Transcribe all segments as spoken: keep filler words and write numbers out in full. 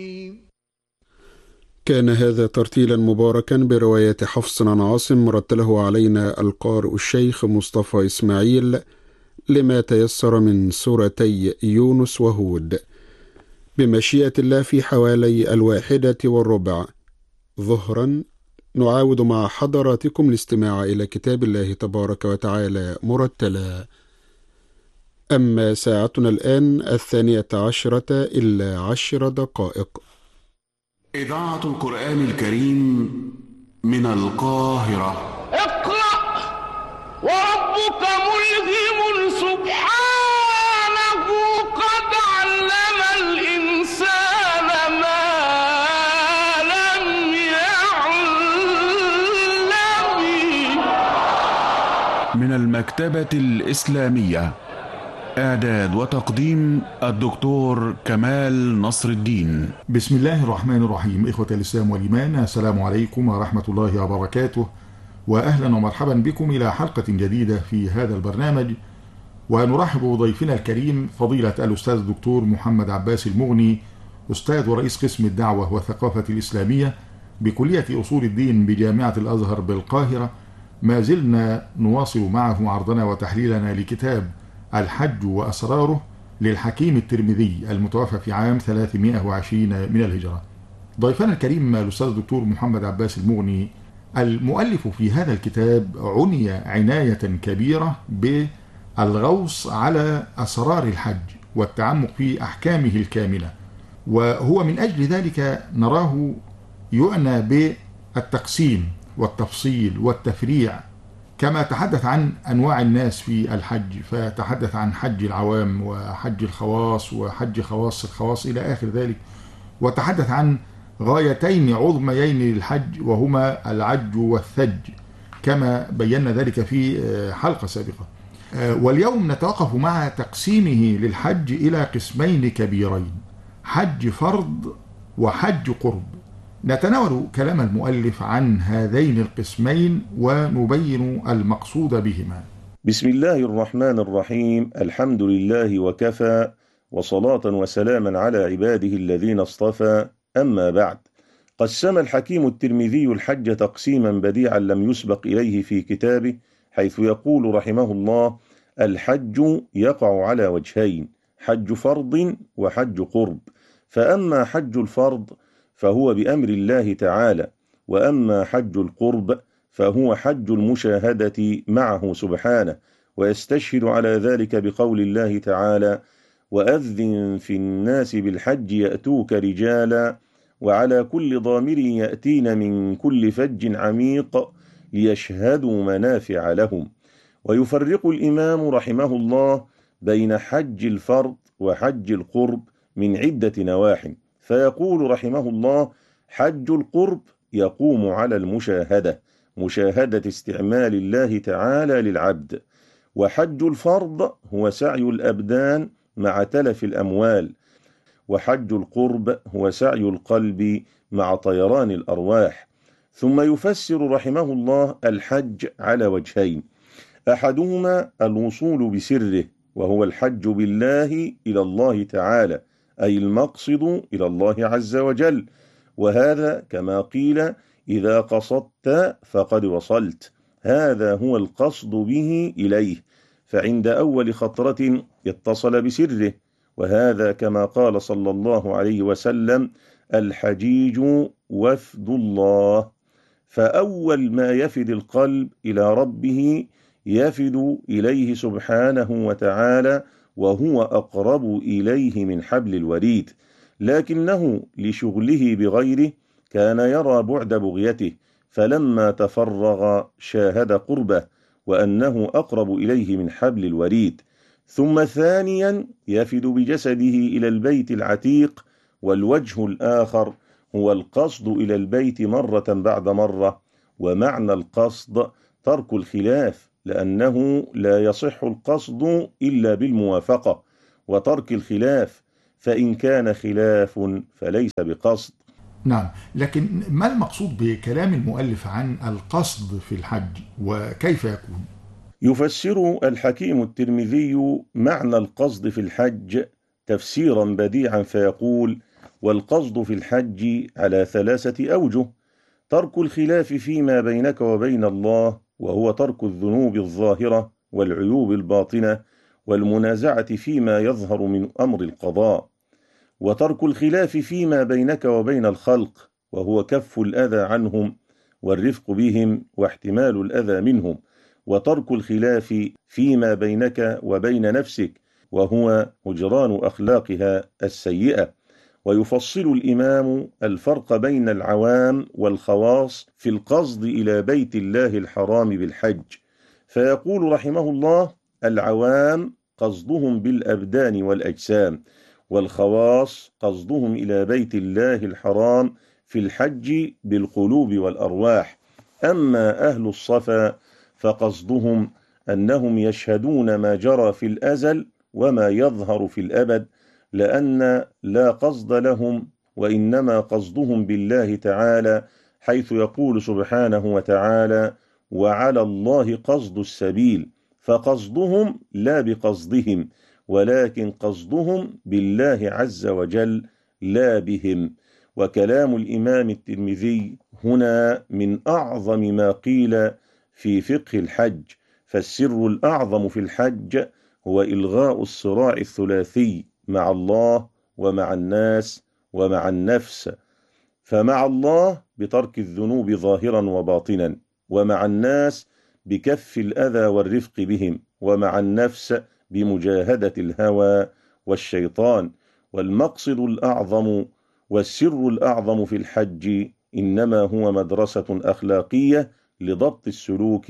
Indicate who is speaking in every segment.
Speaker 1: كان هذا ترتيلا مباركا برواية حفص عن عاصم رتله علينا القارئ الشيخ مصطفى إسماعيل لما تيسر من سورتي يونس وهود، بمشيئة الله في حوالي الواحدة والربع ظهرا نعاود مع حضراتكم الاستماع إلى كتاب الله تبارك وتعالى مرتلا. أما ساعتنا الآن الثانية عشرة إلا عشر دقائق.
Speaker 2: إذاعة القرآن الكريم من القاهرة.
Speaker 3: اقرأ وربك ملهم سبحانه قد علم الإنسان ما لم يعلم.
Speaker 2: من المكتبة الإسلامية، إعداد وتقديم الدكتور كمال نصر الدين.
Speaker 4: بسم الله الرحمن الرحيم. إخوة الإسلام والإيمان، السلام عليكم ورحمة الله وبركاته، وأهلا ومرحبا بكم إلى حلقة جديدة في هذا البرنامج. ونرحب بضيفنا الكريم فضيلة الأستاذ الدكتور محمد عباس المغني، أستاذ ورئيس قسم الدعوة والثقافة الإسلامية بكلية أصول الدين بجامعة الأزهر بالقاهرة. ما زلنا نواصل معه عرضنا وتحليلنا لكتاب الحج وأسراره للحكيم الترمذي المتوفى في عام ثلاثمائة وعشرين من الهجرة. ضيفنا الكريم الأستاذ الدكتور محمد عباس المغني، المؤلف في هذا الكتاب عني عناية كبيرة بالغوص على أسرار الحج والتعمق في أحكامه الكاملة، وهو من أجل ذلك نراه يعنى بالتقسيم والتفصيل والتفريع، كما تحدث عن أنواع الناس في الحج، فتحدث عن حج العوام وحج الخواص وحج خواص الخواص إلى آخر ذلك، وتحدث عن غايتين عظميين للحج وهما العج والثج كما بينا ذلك في حلقة سابقة. واليوم نتوقف مع تقسيمه للحج إلى قسمين كبيرين، حج فرض وحج قرب. نتناول كلام المؤلف عن هذين القسمين ونبين المقصود بهما.
Speaker 5: بسم الله الرحمن الرحيم. الحمد لله وكفى، وصلاة وسلاما على عباده الذين اصطفى، أما بعد. قسم الحكيم الترمذي الحج تقسيما بديعا لم يسبق إليه في كتابه، حيث يقول رحمه الله: الحج يقع على وجهين، حج فرض وحج قرب. فأما حج الفرض فهو بأمر الله تعالى، وأما حج القرب فهو حج المشاهدة معه سبحانه، ويستشهد على ذلك بقول الله تعالى: وأذن في الناس بالحج يأتوك رجالا وعلى كل ضامر يأتين من كل فج عميق ليشهدوا منافع لهم. ويفرق الإمام رحمه الله بين حج الفرض وحج القرب من عدة نواح، فيقول رحمه الله: حج القرب يقوم على المشاهدة، مشاهدة استعمال الله تعالى للعبد. وحج الفرض هو سعي الأبدان مع تلف الأموال، وحج القرب هو سعي القلب مع طيران الأرواح. ثم يفسر رحمه الله الحج على وجهين، أحدهما الوصول بسره، وهو الحج بالله إلى الله تعالى، أي المقصد إلى الله عز وجل، وهذا كما قيل: إذا قصدت فقد وصلت، هذا هو القصد به إليه، فعند أول خطرة اتصل بسره، وهذا كما قال صلى الله عليه وسلم: الحجيج وفد الله. فأول ما يفد القلب إلى ربه يفد إليه سبحانه وتعالى، وهو أقرب إليه من حبل الوريد، لكنه لشغله بغيره كان يرى بعد بغيته، فلما تفرغ شاهد قربه وأنه أقرب إليه من حبل الوريد. ثم ثانيا يفد بجسده إلى البيت العتيق، والوجه الآخر هو القصد إلى البيت مرة بعد مرة. ومعنى القصد ترك الخلاف، لأنه لا يصح القصد إلا بالموافقة، وترك الخلاف، فإن كان خلاف فليس بقصد.
Speaker 4: نعم، لكن ما المقصود بكلام المؤلف عن القصد في الحج وكيف يكون؟
Speaker 5: يفسر الحكيم الترمذي معنى القصد في الحج تفسيرا بديعا فيقول: والقصد في الحج على ثلاثة أوجه: ترك الخلاف فيما بينك وبين الله، وهو ترك الذنوب الظاهرة والعيوب الباطنة والمنازعة فيما يظهر من أمر القضاء، وترك الخلاف فيما بينك وبين الخلق، وهو كف الأذى عنهم والرفق بهم واحتمال الأذى منهم، وترك الخلاف فيما بينك وبين نفسك، وهو هجران أخلاقها السيئة. ويفصل الإمام الفرق بين العوام والخواص في القصد إلى بيت الله الحرام بالحج، فيقول رحمه الله: العوام قصدهم بالأبدان والأجسام، والخواص قصدهم إلى بيت الله الحرام في الحج بالقلوب والأرواح. أما أهل الصفا فقصدهم أنهم يشهدون ما جرى في الأزل وما يظهر في الأبد، لأن لا قصد لهم، وإنما قصدهم بالله تعالى، حيث يقول سبحانه وتعالى: وعلى الله قصد السبيل، فقصدهم لا بقصدهم، ولكن قصدهم بالله عز وجل لا بهم. وكلام الإمام الترمذي هنا من أعظم ما قيل في فقه الحج، فالسر الأعظم في الحج هو إلغاء الصراع الثلاثي مع الله ومع الناس ومع النفس، فمع الله بترك الذنوب ظاهرا وباطنا، ومع الناس بكف الأذى والرفق بهم، ومع النفس بمجاهدة الهوى والشيطان. والمقصد الأعظم والسر الأعظم في الحج إنما هو مدرسة أخلاقية لضبط السلوك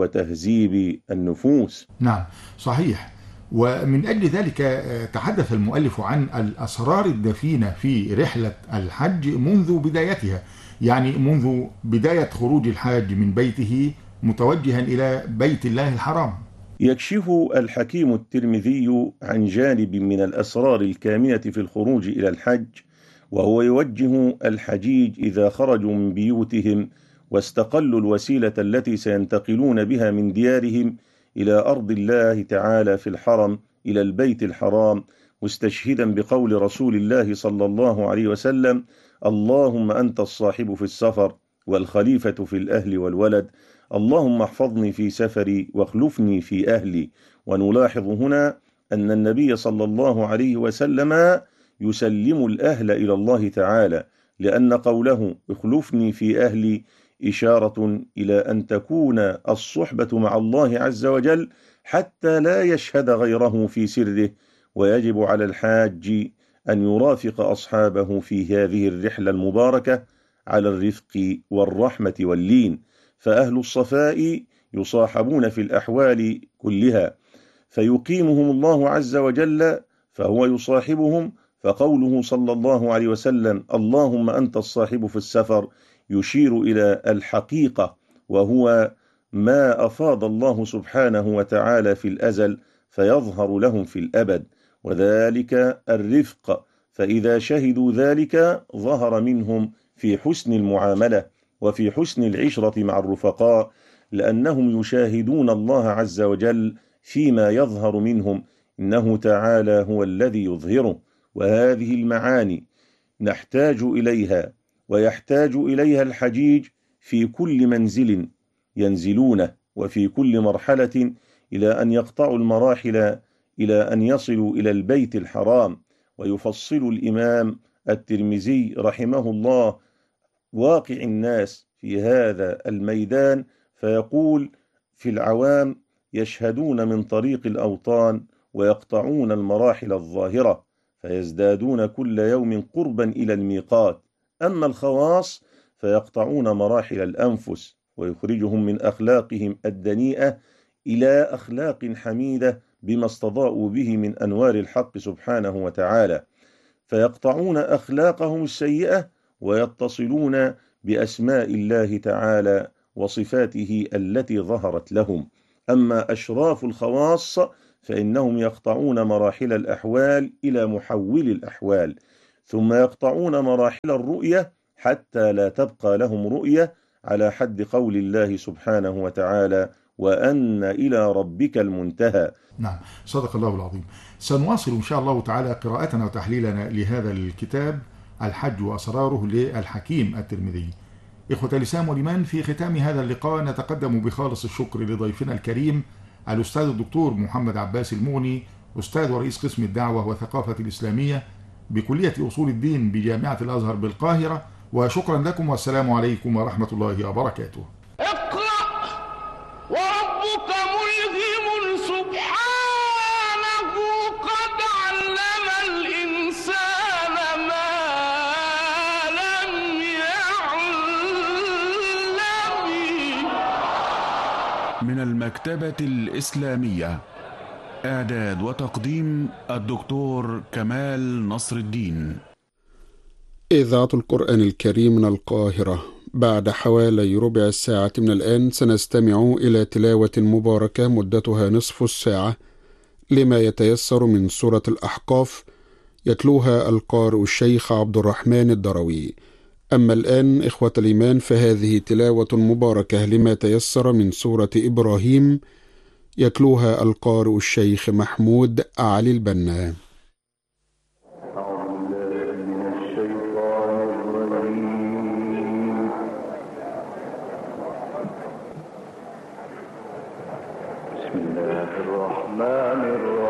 Speaker 5: وتهذيب النفوس.
Speaker 4: نعم صحيح. ومن أجل ذلك تحدث المؤلف عن الأسرار الدفينة في رحلة الحج منذ بدايتها، يعني منذ بداية خروج الحاج من بيته متوجها إلى بيت الله الحرام.
Speaker 5: يكشف الحكيم الترمذي عن جانب من الأسرار الكامنة في الخروج إلى الحج، وهو يوجه الحجيج إذا خرجوا من بيوتهم واستقلوا الوسيلة التي سينتقلون بها من ديارهم إلى أرض الله تعالى في الحرم إلى البيت الحرام، مستشهدا بقول رسول الله صلى الله عليه وسلم: اللهم أنت الصاحب في السفر والخليفة في الأهل والولد، اللهم احفظني في سفري واخلفني في أهلي. ونلاحظ هنا أن النبي صلى الله عليه وسلم يسلم الأهل إلى الله تعالى، لأن قوله اخلفني في أهلي إشارة إلى أن تكون الصحبة مع الله عز وجل حتى لا يشهد غيره في سره، ويجب على الحاج أن يرافق أصحابه في هذه الرحلة المباركة على الرفق والرحمة واللين، فأهل الصفاء يصاحبون في الأحوال كلها، فيقيمهم الله عز وجل فهو يصاحبهم. فقوله صلى الله عليه وسلم: اللهم أنت الصاحب في السفر، يشير إلى الحقيقة، وهو ما أفاض الله سبحانه وتعالى في الأزل فيظهر لهم في الأبد، وذلك الرفق، فإذا شهدوا ذلك ظهر منهم في حسن المعاملة وفي حسن العشرة مع الرفقاء، لأنهم يشاهدون الله عز وجل فيما يظهر منهم، إنه تعالى هو الذي يظهره. وهذه المعاني نحتاج إليها ويحتاج إليها الحجيج في كل منزل ينزلونه، وفي كل مرحلة إلى أن يقطعوا المراحل إلى أن يصلوا إلى البيت الحرام. ويفصل الإمام الترمذي رحمه الله واقع الناس في هذا الميدان، فيقول: في العوام يشهدون من طريق الأوطان ويقطعون المراحل الظاهرة، فيزدادون كل يوم قربا إلى الميقات. أما الخواص فيقطعون مراحل الأنفس ويخرجهم من أخلاقهم الدنيئة إلى أخلاق حميدة بما استضاءوا به من أنوار الحق سبحانه وتعالى، فيقطعون أخلاقهم السيئة ويتصلون بأسماء الله تعالى وصفاته التي ظهرت لهم. أما أشراف الخواص فإنهم يقطعون مراحل الأحوال إلى محول الأحوال، ثم يقطعون مراحل الرؤية حتى لا تبقى لهم رؤية، على حد قول الله سبحانه وتعالى: وأن إلى ربك المنتهى.
Speaker 4: نعم صدق الله العظيم. سنواصل إن شاء الله تعالى قراءتنا وتحليلنا لهذا الكتاب الحج وأسراره للحكيم الترمذي. إخوة الإسلام والإيمان، في ختام هذا اللقاء نتقدم بخالص الشكر لضيفنا الكريم الأستاذ الدكتور محمد عباس المغني، أستاذ ورئيس قسم الدعوة والثقافة الإسلامية بكلية أصول الدين بجامعة الأزهر بالقاهرة، وشكرا لكم والسلام عليكم ورحمة الله وبركاته.
Speaker 3: اقرأ وربك ملهم سبحانه قد علم الإنسان ما لم يعلم.
Speaker 2: من المكتبة الإسلامية، إعداد وتقديم الدكتور كمال نصر الدين.
Speaker 1: إذاعة القرآن الكريم من القاهرة. بعد حوالي ربع ساعة من الآن سنستمع إلى تلاوة مباركة مدتها نصف الساعة لما يتيسر من سورة الأحقاف، يتلوها القارئ الشيخ عبد الرحمن الدروي. أما الآن إخوة الإيمان، فهذه تلاوة مباركة لما تيسر من سورة إبراهيم، يتلوها القارئ الشيخ محمود علي البنا.
Speaker 6: بسم الله الرحمن الرحيم.